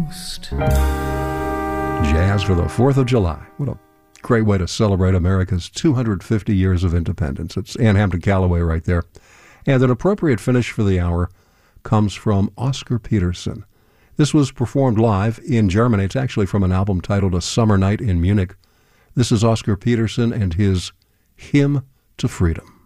coast. Jazz for the 4th of July. What a great way to celebrate America's 250 years of independence. It's Ann Hampton Callaway right there. And an appropriate finish for the hour comes from Oscar Peterson. This was performed live in Germany. It's actually from an album titled A Summer Night in Munich. This is Oscar Peterson and his Hymn to Freedom.